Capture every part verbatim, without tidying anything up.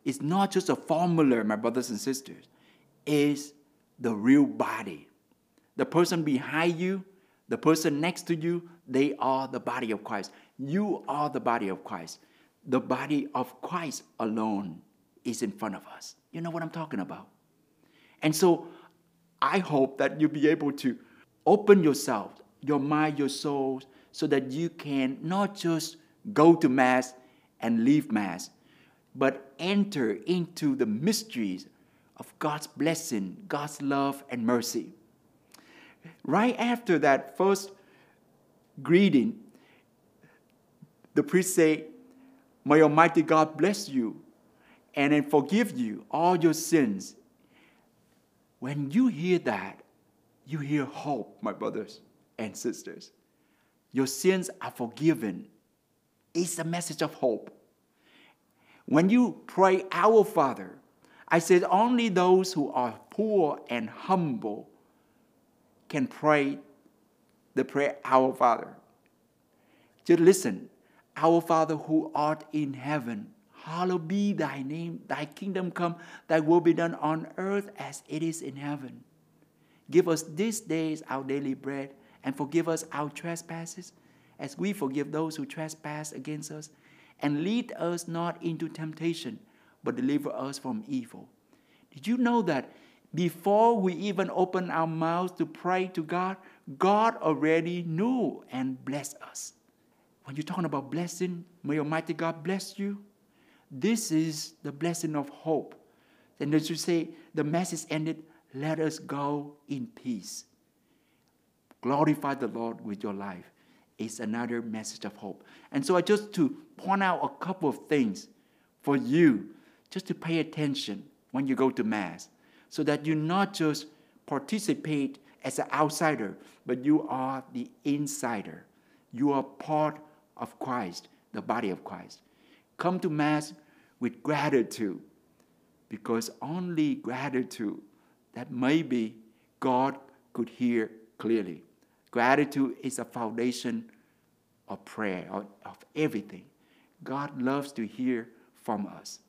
is not just a formula, my brothers and sisters. It's the real body. The person behind you, the person next to you, they are the body of Christ. You are the body of Christ. The body of Christ alone is in front of us. You know what I'm talking about? And so I hope that you'll be able to open yourself, your mind, your soul, so that you can not just go to Mass and leave Mass, but enter into the mysteries of God's blessing, God's love and mercy. Right after that first greeting, the priest said, "May Almighty God bless you and then forgive you all your sins." When you hear that, you hear hope, my brothers and sisters. Your sins are forgiven. It's a message of hope. When you pray, "Our Father," I said only those who are poor and humble can pray the prayer, "Our Father." Just listen. "Our Father who art in heaven, hallowed be thy name. Thy kingdom come, thy will be done on earth as it is in heaven. Give us this day our daily bread, and forgive us our trespasses, as we forgive those who trespass against us. And lead us not into temptation, but deliver us from evil." Did you know that before we even open our mouths to pray to God, God already knew and blessed us? When you're talking about blessing, may Almighty God bless you. This is the blessing of hope. Then as you say, the message ended, "Let us go in peace." Glorify the Lord with your life. It's another message of hope. And so I just to point out a couple of things for you, just to pay attention when you go to Mass, so that you not just participate as an outsider, but you are the insider. You are part of Christ, the body of Christ. Come to Mass with gratitude, because only gratitude that maybe God could hear clearly. Gratitude is a foundation of prayer, of, of everything. God loves to hear from us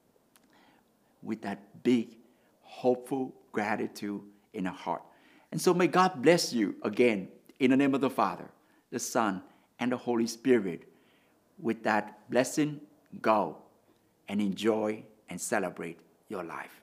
with that big, hopeful gratitude in our heart. And so may God bless you again in the name of the Father, the Son, and the Holy Spirit. With that blessing, go and enjoy and celebrate your life.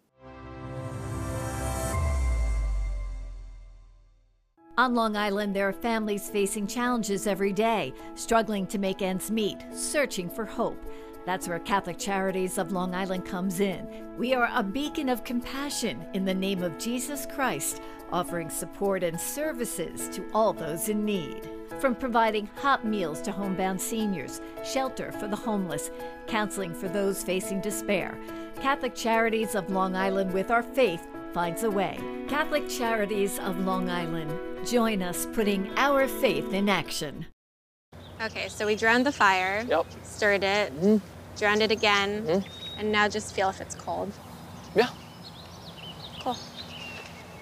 On Long Island, there are families facing challenges every day, struggling to make ends meet, searching for hope. That's where Catholic Charities of Long Island comes in. We are a beacon of compassion in the name of Jesus Christ, offering support and services to all those in need. From providing hot meals to homebound seniors, shelter for the homeless, counseling for those facing despair, Catholic Charities of Long Island, with our faith, finds a way. Catholic Charities of Long Island. Join us putting our faith in action. Okay, so we drowned the fire, Yep. stirred it, Mm-hmm. drowned it again, Mm-hmm. and now just feel if it's cold. Yeah.